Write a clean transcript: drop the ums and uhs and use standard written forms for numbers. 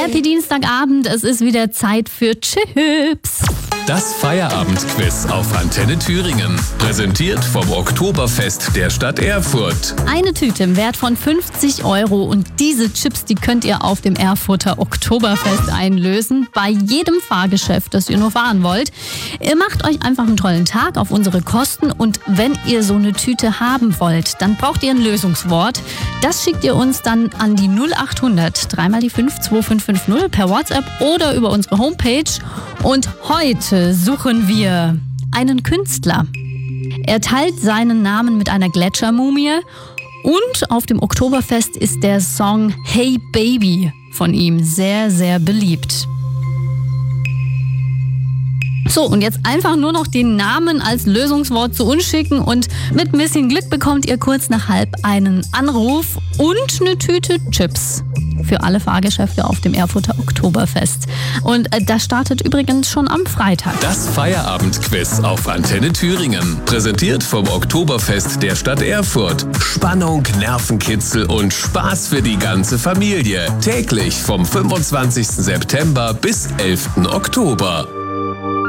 Happy Dienstagabend, es ist wieder Zeit für Chips. Das Feierabendquiz auf Antenne Thüringen. Präsentiert vom Oktoberfest der Stadt Erfurt. Eine Tüte im Wert von 50 € und diese Chips, die könnt ihr auf dem Erfurter Oktoberfest einlösen. Bei jedem Fahrgeschäft, das ihr nur fahren wollt. Ihr macht euch einfach einen tollen Tag auf unsere Kosten und wenn ihr so eine Tüte haben wollt, dann braucht ihr ein Lösungswort. Das schickt ihr uns dann an die 0800 3 mal die 5 2550 per WhatsApp oder über unsere Homepage. Und heute suchen wir einen Künstler. Er teilt seinen Namen mit einer Gletschermumie und auf dem Oktoberfest ist der Song Hey Baby von ihm sehr, sehr beliebt. So, und jetzt einfach nur noch den Namen als Lösungswort zu uns schicken und mit ein bisschen Glück bekommt ihr kurz nach 12:30 einen Anruf und eine Tüte Chips für alle Fahrgeschäfte auf dem Erfurter Oktoberfest. Und das startet übrigens schon am Freitag. Das Feierabendquiz auf Antenne Thüringen. Präsentiert vom Oktoberfest der Stadt Erfurt. Spannung, Nervenkitzel und Spaß für die ganze Familie. Täglich vom 25. September bis 11. Oktober.